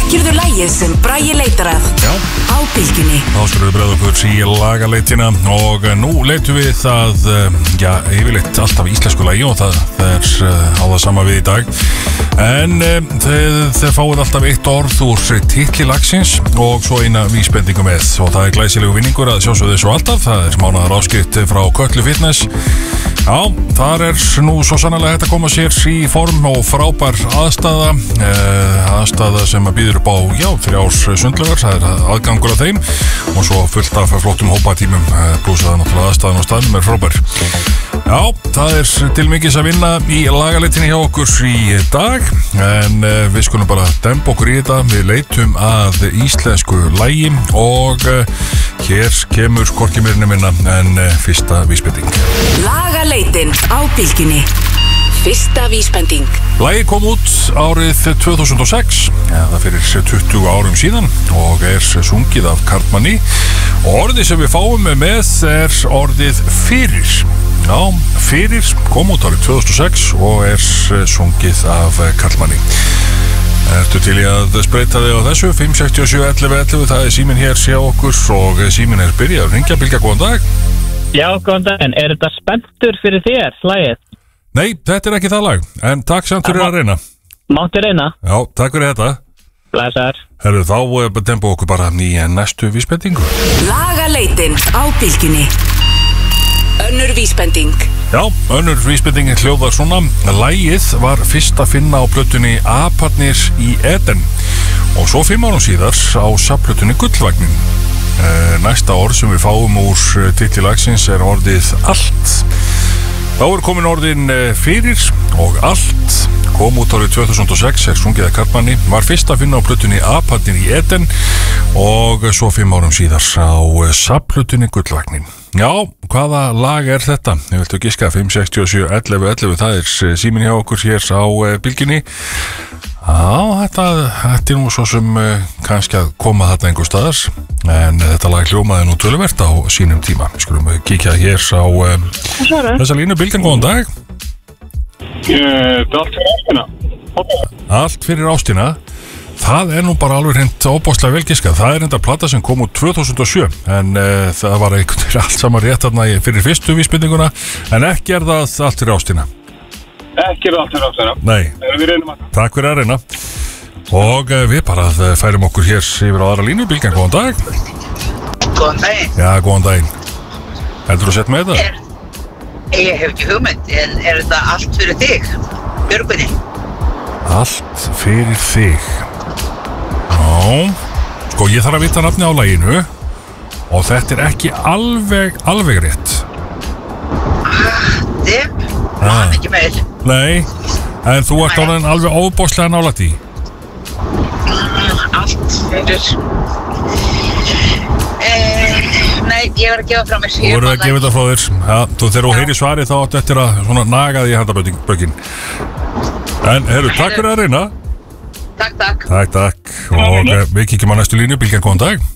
Þekkirðu lagið sem Bragi leitar að? Já. Á Bylgjunni. Þá skulum við bregða okkur í lagaleitina og nú leitum við það, yfirleitt alltaf íslensku lagi og það er á það sama við í dag. En þeir fáið alltaf eitt orð úr titli lagsins og svo eina vísbendingu með og það er glæsilegu vinningur að sjálfsögðu svo alltaf. Það er mánaðar áskrift frá Kötlu Fitness. Já, þar er nú svo sannarlega hægt að koma sér í form og frábær aðstæða sem að býður upp á, 3 sundlaugar, það er aðgangur að þeim og svo fullt af flottum hópatímum pluss að náttúrulega aðstæðan á staðnum er frábær. Já, það er til mikils að vinna í lagaleitinni hjá okkur í dag en við skulum bara dempa okkur í þetta. Við leitum að íslensku lagi og hér kemur hvorki meira né minna en fyrsta vísbending. Lagaleitin á Bylgjunni. Fyrsta vísbending. Lagið kom út árið 2006, það fyrir 20 árum síðan og er sungið af karlmanni og orðið sem við fáum með er orðið fyrir. Já, fyrir kom út árið 2006 og er sungið af karlmanni. Ertu til í að spreita þig á þessu? 567 11 11, það er síminn hér sjá okkur og síminn er byrjað að ringja. Bylgja, góðan dag. Já, góðan dag, en er þetta spenntur fyrir þér, lagið? Nei, þetta er ekki það lag, en takk samt fyrir að reyna. Máttu reyna? Já, takk fyrir þetta. Blessar. Herru, þá dempa okkur bara í næstu vísbendingu. Lagaleitin á Bylgjunni. Önnur vísbending. Já, önnur vísbending hljóðar svona. Lagið var fyrst að finna á plötunni Aparnir í Eden og svo 5 árum síðar á safnplötunni Gullvagnin. Næsta orð sem við fáum úr titli lagsins er orðið allt. Þá er komin orðin fyrir og allt, kom út árið 2006, er sungið að karlmanni, var fyrst að finna á plötunni Aparnir í Eden og svo 5 árum síðar á safnplötunni Gullvagnin. Já, hvaða lag er þetta? Ég viltu giska 567 11 11, það er síminn hjá okkur hér á Bylgjunni. Já, þetta er nú svo sem kannski að koma þetta einhver staðar en þetta lag hljómaði nú töluvert á sínum tíma. Við skulum kíkja hér á þessa línu. Bylgjan, góðan dag. Allt fyrir ástina. Allt fyrir ástina. Það er nú bara alveg hreint óbáslega velgiskað. Það er enda plata sem kom út 2007 en það var einhvern veginn allt saman rétt þarna fyrir fyrstu vísbendinguna en ekki er það allt fyrir ástina. Ekki er allt fyrir ástina. Nei. Við reynum að. Takk fyrir að reyna. Og við bara færum okkur hér yfir á aðra línu. Bylgjan, góðan dag. Góðan daginn. Já, góðan daginn. Heldur þú sett með þetta? Ég hef ekki hugmynd, en er þetta allt fyrir þig, Björgunni? Allt fyrir þig. Já, sko ég þarf að vita nafni á laginu og þetta er ekki alveg rétt. Depp, man ekki meir. Nei, en þú ert alveg óbáslega nálægt í. Allt fyrir. Nei, ég var að gefa frá mér. Þú verður að gefa þetta frá þér. Ja, þegar þú heyrir svarið þá áttu eftir að svona naga því handabökin. En herru, takk fyrir að reyna. Takk. Takk. Og við kíkjum á næstu línu. Bylgjan, góðan dag.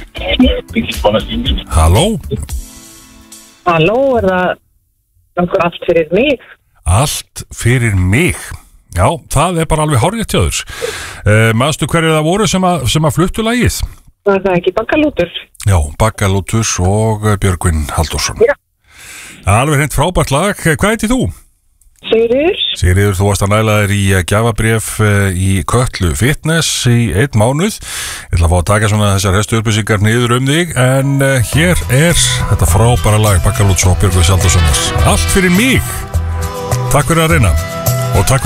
Halló. Halló, er það allt fyrir mig? Allt fyrir mig. Já, það er bara alveg hárrétt hjá þér. Manstu hverju það voru sem að fluttu lagið? Var það ekki Baggalútur? Já, Baggalútur og Björgvin Halldórsson. Já. Alveg hreint frábært lag. Hvað heitir þú? Sigríður, þú varst að næla þér í gjafabréf í Kötlu Fitness í 1 mánuð. Ég ætla að fá að taka svona þessar hestu upplýsingar niður þig en hér er þetta frábæra lag Baggalútur og Björgvin Halldórsson. Allt fyrir mig. Takk fyrir að reyna og takk fyrir